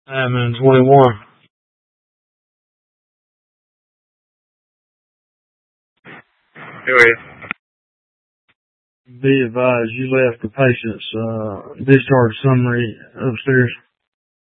I'm 21. Anyway, Be advised, you left the patient's discharge summary upstairs.